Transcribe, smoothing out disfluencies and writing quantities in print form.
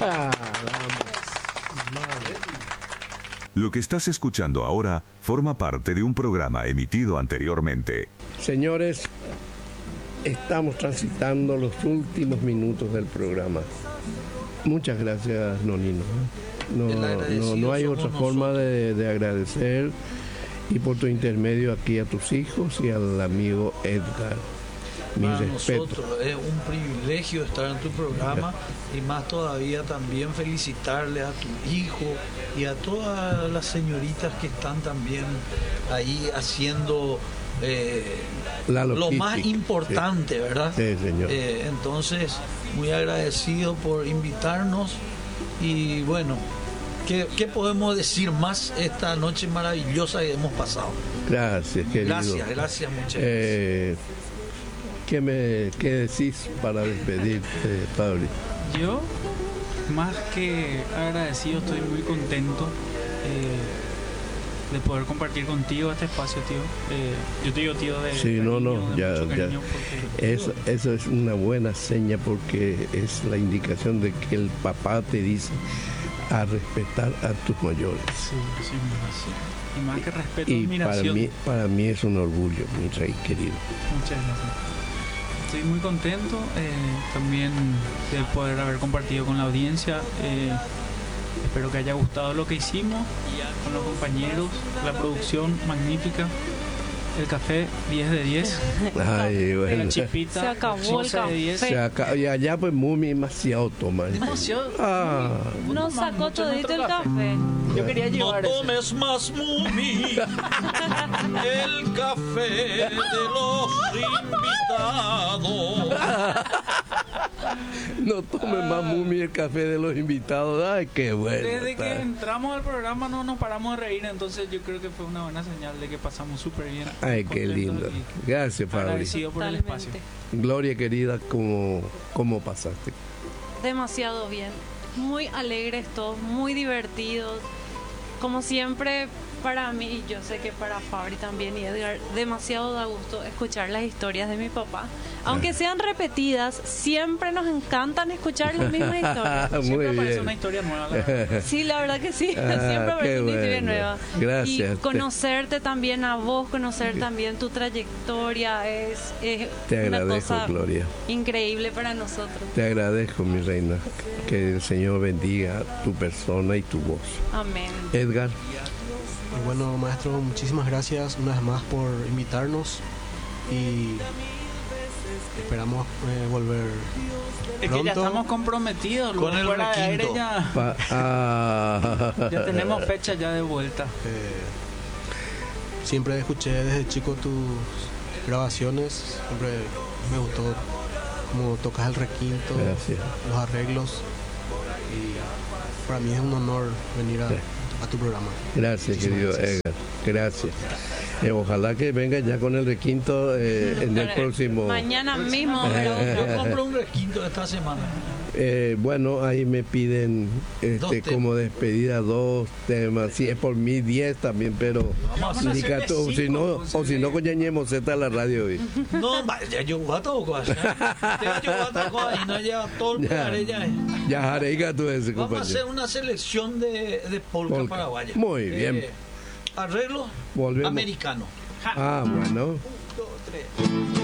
Lo que estás escuchando ahora forma parte de un programa emitido anteriormente. Señores, estamos transitando los últimos minutos del programa. Muchas gracias, Nonino. No hay otra forma de agradecer, y por tu intermedio aquí a tus hijos y al amigo Edgar. Mi Para respeto. nosotros es un privilegio estar en tu programa y más todavía también felicitarle a tu hijo y a todas las señoritas que están también ahí haciendo La lo logística, más importante, sí. ¿verdad? Sí, señor. Entonces, muy agradecido por invitarnos y bueno, ¿qué podemos decir más esta noche maravillosa que hemos pasado? Gracias, querido. Gracias, muchas gracias. ¿Qué decís para despedirte, Pablo? Yo, más que agradecido, estoy muy contento de poder compartir contigo este espacio, tío. Yo te digo tío de Sí, cariño, de ya. mucho cariño, porque Eso es una buena seña, porque es la indicación de que el papá te dice a respetar a tus mayores. sí, y más que respeto, Y admiración. para mí es un orgullo, mi rey querido. Muchas gracias. Estoy muy contento también de poder haber compartido con la audiencia. Espero que haya gustado lo que hicimos con los compañeros, la producción magnífica, el café 10 de 10, Ay, la bueno. chipita Se acabó el 11 de 10. Y allá pues muy demasiado toma. Demasiado. No sacó mucho todito el nuestro café. Yo quería No llevar ese. tomes más, Mumi, el café de los invitados. No tome más Mumi el café de los invitados. Ay, qué bueno. Desde que está. entramos al programa no nos paramos de reír, entonces yo creo que fue una buena señal de que pasamos súper bien. Ay, qué contentos lindo. y Gracias, Pablo. agradecido por el espacio. Gloria querida, ¿cómo pasaste? Demasiado bien. Muy alegres todos, muy divertidos. Como siempre, para mí, y yo sé que para Fabri también y Edgar, demasiado da gusto escuchar las historias de mi papá. Aunque sean repetidas, siempre nos encantan escuchar las mismas historias. Muy Siempre aparece bien. una historia nueva, la verdad. Sí, la verdad que sí. Ah, Siempre qué aparece una historia bueno. nueva. Gracias. Y conocerte también a vos, conocer también tu trayectoria es Te una agradezco, cosa Gloria. increíble para nosotros. Te agradezco, mi reina. Que el Señor bendiga tu persona y tu voz. Amén. Edgar. Y bueno, maestro, muchísimas gracias una vez más por invitarnos y esperamos volver Es que pronto. ya estamos comprometidos, Con el fuera de aire requinto. ya tenemos fecha ya de vuelta. Siempre escuché desde chico tus grabaciones, siempre me gustó cómo tocas el requinto, Gracias. los arreglos, y para mí es un honor venir a tu programa. Gracias, querido Gracias. Edgar. Gracias. Ojalá que venga ya con el requinto en el próximo. Mañana mismo, Yo compro un requinto esta semana. Bueno, ahí me piden Dos temas. como despedida 2 temas. Si es por mí 10 también, pero Vamos a hacer indica tú, o si no, con Ñañemo Z la radio hoy. No, ya yo guato o cosa. Yo guato y no lleva todo el lugar ella. Ya areiga tú ese, Vamos a hacer compañero. una selección de polka Polka. paraguaya. Muy bien. Arreglo Volvemos. americano. Ah, bueno. 2, 3.